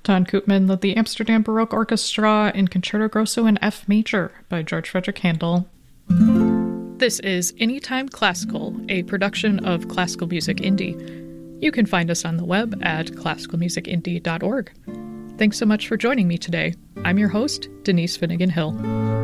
Ton Koopman led the Amsterdam Baroque Orchestra in Concerto Grosso in F major by George Frederick Handel. This is Anytime Classical, a production of Classical Music Indie. You can find us on the web at classicalmusicindie.org. Thanks so much for joining me today. I'm your host, Denise Finnegan Hill.